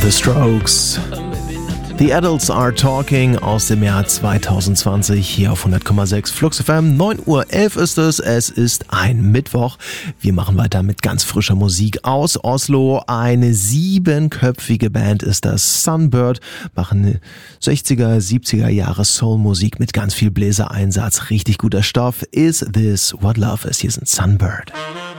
The Strokes. The Adults Are Talking aus dem Jahr 2020 hier auf 100,6 Flux FM. 9:11 Uhr ist es. Es ist ein Mittwoch. Wir machen weiter mit ganz frischer Musik aus Oslo. Eine 7-köpfige Band ist das. Sunbird machen 60er, 70er Jahre Soulmusik mit ganz viel Bläsereinsatz. Richtig guter Stoff. Is This What Love Is? Hier sind Sunbird.